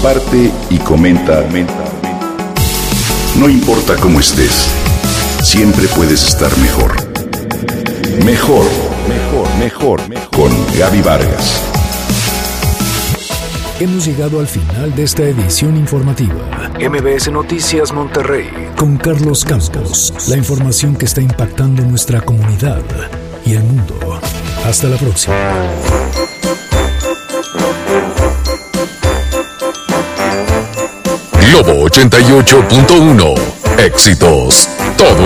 comparte y comenta. No importa cómo estés, siempre puedes estar mejor. Mejor, mejor, mejor, mejor. Con Gaby Vargas. Hemos llegado al final de esta edición informativa. MBS Noticias Monterrey con Carlos Campos. La información que está impactando nuestra comunidad y el mundo. Hasta la próxima. Globo 88.1. Éxitos todo